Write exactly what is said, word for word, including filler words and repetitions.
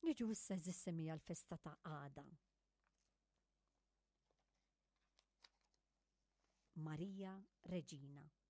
Niġu issa żissemmija l-festa ta' għada. Marija Reġina.